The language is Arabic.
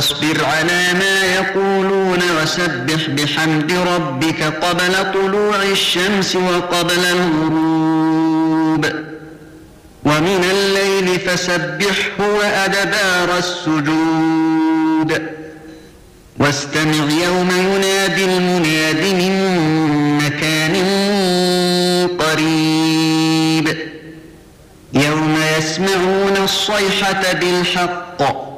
فاصبر على ما يقولون وسبح بحمد ربك قبل طلوع الشمس وقبل الغروب ومن الليل فسبحه وأدبار السجود واستمع يوم ينادي المناد من مكان قريب يوم يسمعون الصيحة بالحق